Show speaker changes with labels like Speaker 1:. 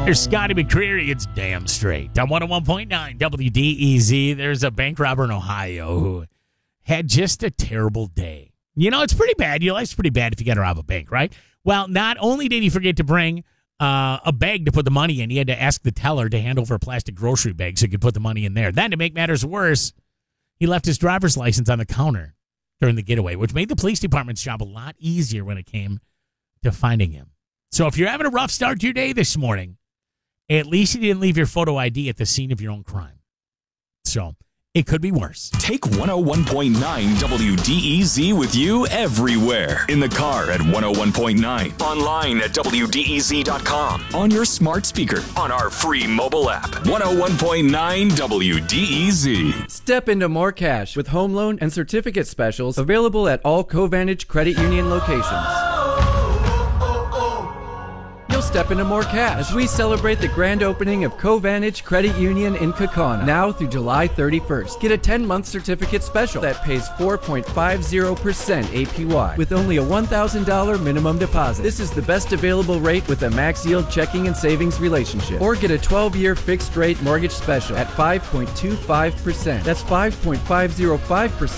Speaker 1: There's Scotty McCreery. It's damn straight. On 101.9 WDEZ, there's a bank robber in Ohio who had just a terrible day. You know, it's pretty bad. Your life's pretty bad if you got to rob a bank, right? Well, not only did he forget to bring a bag to put the money in, he had to ask the teller to hand over a plastic grocery bag so he could put the money in there. Then, to make matters worse, he left his driver's license on the counter during the getaway, which made the police department's job a lot easier when it came to finding him. So if you're having a rough start to your day this morning, at least you didn't leave your photo ID at the scene of your own crime. So it could be worse.
Speaker 2: Take 101.9 WDEZ with you everywhere. In the car at 101.9. Online at WDEZ.com. On your smart speaker. On our free mobile app. 101.9 WDEZ.
Speaker 3: Step into more cash with home loan and certificate specials available at all Covantage Credit Union locations. You'll step into more cash as we celebrate the grand opening of Covantage Credit Union in Kaukauna now through July 31st. Get a 10-month certificate special that pays 4.50% APY with only a $1,000 minimum deposit. This is the best available rate with a max yield checking and savings relationship. Or get a 12-year fixed rate mortgage special at 5.25%. That's 5.505%